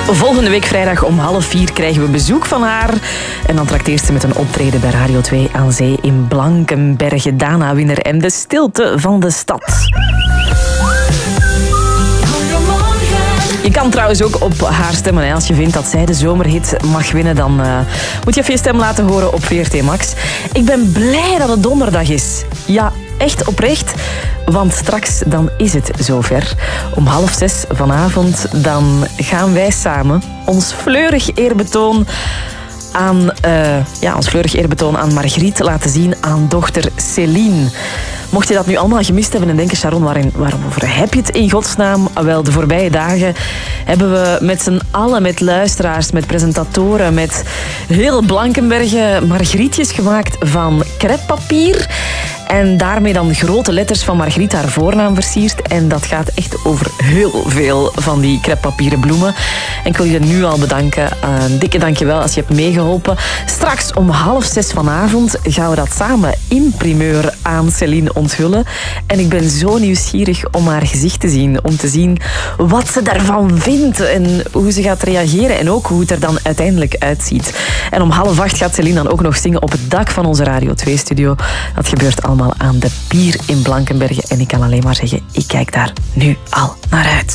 Volgende week vrijdag om 3:30 krijgen we bezoek van haar. En dan trakteert ze met een optreden bij Radio 2 aan zee in Blankenberge. Dana Winner en de stilte van de stad. Je kan trouwens ook op haar stemmen. Als je vindt dat zij de zomerhit mag winnen, dan moet je even je stem laten horen op VRT Max. Ik ben blij dat het donderdag is. Ja, echt oprecht. Want straks dan is het zover. Om 5:30 vanavond dan gaan wij samen ons fleurig eerbetoon aan Margriet laten zien aan dochter Céline. Mocht je dat nu allemaal gemist hebben en denken, Sharon, waarover heb je het in godsnaam? Wel, de voorbije dagen hebben we met z'n allen, met luisteraars, met presentatoren, met heel Blankenberge Margrietjes gemaakt van crêpepapier. En daarmee dan grote letters van Margriet haar voornaam versierd. En dat gaat echt over heel veel van die crêpepapieren bloemen. En ik wil je nu al bedanken. Een dikke dankjewel als je hebt meegeholpen. Straks om 5:30 vanavond gaan we dat samen in primeur aan Céline onthullen. En ik ben zo nieuwsgierig om haar gezicht te zien. Om te zien wat ze daarvan vindt. En hoe ze gaat reageren. En ook hoe het er dan uiteindelijk uitziet. En om 7:30 gaat Céline dan ook nog zingen op het dak van onze Radio 2-studio. Dat gebeurt allemaal aan de Pier in Blankenberge. En ik kan alleen maar zeggen, ik kijk daar nu al naar uit.